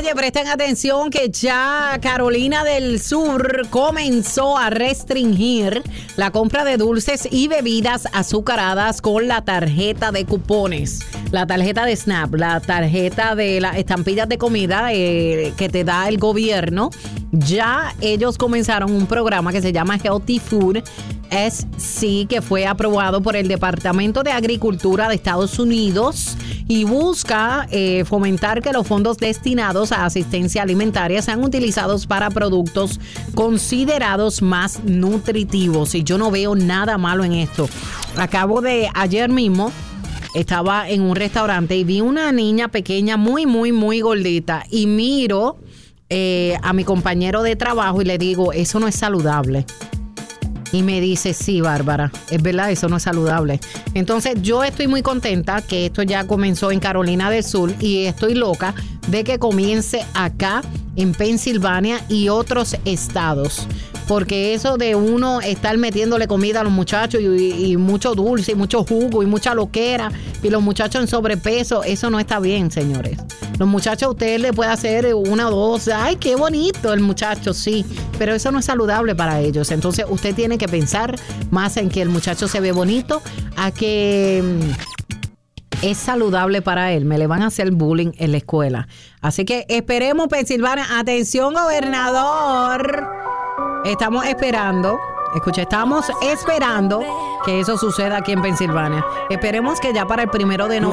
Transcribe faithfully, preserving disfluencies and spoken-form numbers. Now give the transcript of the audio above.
Oye, presten atención que ya Carolina del Sur comenzó a restringir la compra de dulces y bebidas azucaradas con la tarjeta de cupones, la tarjeta de SNAP, la tarjeta de las estampillas de comida eh, que te da el gobierno. Ya ellos comenzaron un programa que se llama Healthy Food S C, que fue aprobado por el Departamento de Agricultura de Estados Unidos y busca eh, fomentar que los fondos destinados a asistencia alimentaria sean utilizados para productos considerados más nutritivos. Y yo no veo nada malo en esto. Acabo de, ayer mismo, estaba en un restaurante y vi una niña pequeña muy, muy, muy gordita y miro eh, a mi compañero de trabajo y le digo, eso no es saludable. Y me dice, sí, Bárbara, es verdad, eso no es saludable. Entonces, yo estoy muy contenta que esto ya comenzó en Carolina del Sur y estoy loca de que comience acá en Pensilvania y otros estados. Porque eso de uno estar metiéndole comida a los muchachos y, y mucho dulce y mucho jugo y mucha loquera y los muchachos en sobrepeso, eso no está bien, señores. Los muchachos, usted le puede hacer una o dos, ay, qué bonito el muchacho, sí, pero eso no es saludable para ellos. Entonces, usted tiene que pensar más en que el muchacho se ve bonito, a que es saludable para él. Me le van a hacer bullying en la escuela. Así que esperemos, Pensilvania. Atención, gobernador. Estamos esperando, escucha, estamos esperando que eso suceda aquí en Pensilvania. Esperemos que ya para el primero de noviembre